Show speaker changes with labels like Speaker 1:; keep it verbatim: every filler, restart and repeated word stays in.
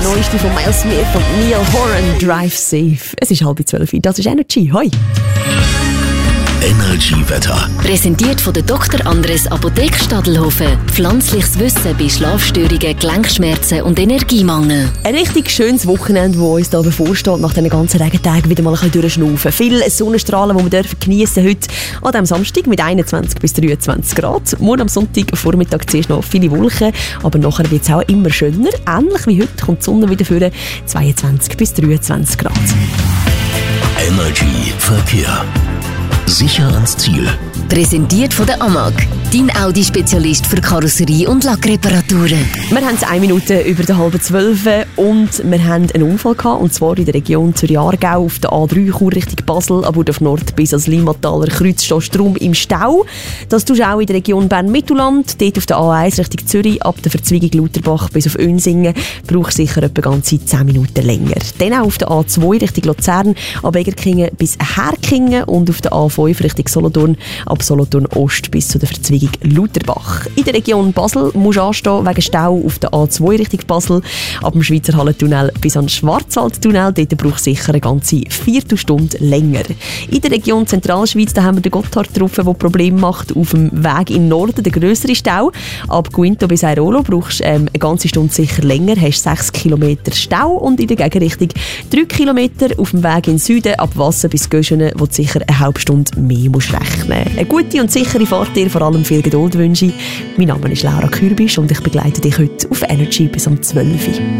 Speaker 1: der neueste von Miles Smith und Neil Horan, Drive Safe. Es ist halb zwölf. Das ist Energy. Hoi.
Speaker 2: Energy-Wetter.
Speaker 3: Präsentiert von der Doktor Andres Apotheke Stadelhofen. Pflanzliches Wissen bei Schlafstörungen, Gelenkschmerzen und Energiemangel.
Speaker 1: Ein richtig schönes Wochenende, das uns hier bevorsteht, nach diesen ganzen Regentagen wieder mal ein bisschen durchschnaufen. Viele Sonnenstrahlen, die wir dürfen geniessen heute an diesem Samstag mit einundzwanzig bis dreiundzwanzig Grad. Morgen am Sonntag Vormittag zuerst noch viele Wolken, aber nachher wird es auch immer schöner. Ähnlich wie heute kommt die Sonne wieder vor zweiundzwanzig bis dreiundzwanzig Grad.
Speaker 2: Energy Verkehr. Sicher ans Ziel.
Speaker 3: Präsentiert von der A M A G, dein Audi-Spezialist für Karosserie- und Lackreparaturen.
Speaker 1: Wir haben es eine Minute über der halben zwölf und wir haben einen Unfall gehabt, und zwar in der Region Zürich-Aargau auf der A drei Chur Richtung Basel, aber auf Nord bis ans Limmataler Kreuz stehst du drum im Stau. Das tust du auch in der Region Bern-Mittelland, dort auf der A eins Richtung Zürich, ab der Verzweigung Lauterbach bis auf Önsingen, braucht sicher etwa ganze zehn Minuten länger. Dann auch auf der A zwei Richtung Luzern, ab Egerkingen bis Herkingen und auf der A fünf Richtung Solothurn, ab Solothurn Ost bis zu der Verzweigung Lauterbach. In der Region Basel musst du anstehen wegen Stau auf der A zwei Richtung Basel, ab dem Schweizer Hallentunnel bis an den Schwarzwaldtunnel. Dort braucht es sicher eine ganze Viertelstunde länger. In der Region Zentralschweiz da haben wir den Gotthard getroffen, der Probleme macht auf dem Weg in den Norden, der grössere Stau. Ab Guinto bis Airolo brauchst du ähm, eine ganze Stunde sicher länger, hast sechs Kilometer Stau, und in der Gegenrichtung drei Kilometer auf dem Weg in den Süden, ab Wassen bis Göschenen, wo du sicher eine halbe Stunde mehr musst rechnen. Eine gute und sichere Fahrt dir, vor allem viel Geduld wünsche ich. Mein Name ist Laura Kürbisch und ich begleite dich heute auf Energy bis um zwölf Uhr.